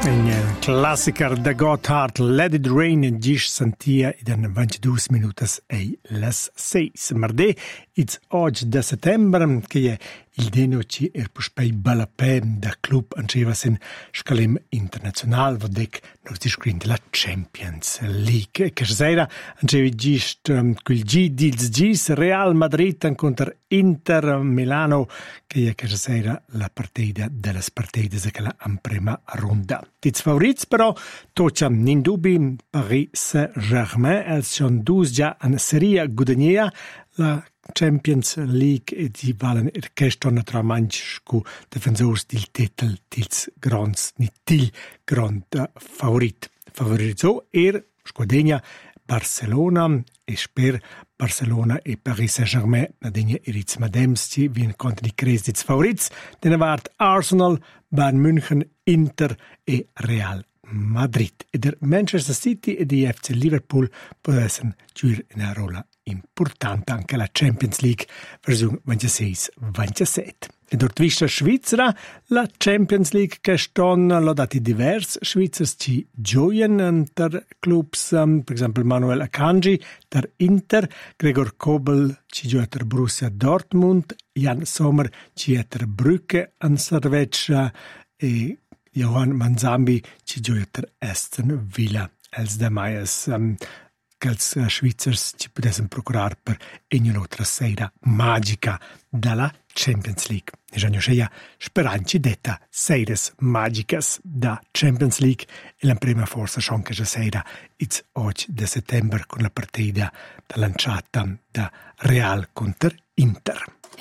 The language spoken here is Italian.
Een klassiker de Gotthard, Let It Rain, gis sentia in 22 minutas e les 6. Marde, it's oggi de settembre, che è il deno ci puspei bella pen da club anceva sin scalem internazional, vodec nos discrin de la Champions League. Che sera ancevi gist quel gis Real Madrid contro Inter Milano, che sera la partita delle partite che la prima ronda. Tiz favorits però, toccia in dubi Paris Saint-Germain, els son dus già in seria guadagnia la Champions League e di valen questo tra manch cu defensors del titel tils grands nitil grand favorit. Favorizzo squadegna Barcelona e sper Barcelona e Paris Saint-Germain na degna irits madems ci vien contra di credits favorits den vart Arsenal, Bayern München, Inter e Real Madrid. E der Manchester City e di FC Liverpool possano giocare una rola importante anche la Champions League versione 26-27. E dort vista Svizzera, la Champions League che stanno lodati diversi Svizzers ci gioien per clubs, per esempio Manuel Akanji der Inter, Gregor Kobel ci gioia per Borussia Dortmund, Jan Sommer ci è per Brugge an Serveccia e Johan Manzambi ci gioia per Aston Villa. Els demais che els Svizzers ci potessero procurare per un'altra sera magica dalla Champions League. E già non speranci detta seires magicas da Champions League e la prima forza anche la sera it's oggi di settembre con la partita da lanciata da Real contro Inter.